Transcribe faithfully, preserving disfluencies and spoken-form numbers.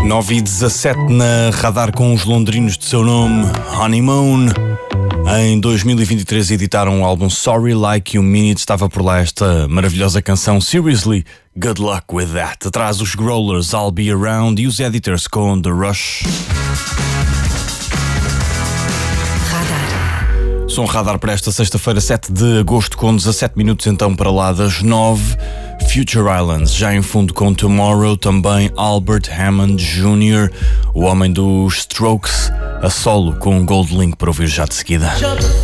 nove e dezassete na Radar com os londrinos de seu nome, Honeymoon. Em dois mil e vinte e três editaram o álbum Sorry Like You Mean It. Estava por lá esta maravilhosa canção Seriously, Good Luck With That. Atrás os Growlers, I'll Be Around, e os Editors com The Rush. Radar. Som Radar para esta sexta-feira, sete de agosto, com dezassete minutos então para lá das nove. Future Islands, já em fundo com Tomorrow, também Albert Hammond Júnior, o homem dos Strokes, a solo com Gold Link para ouvir já de seguida.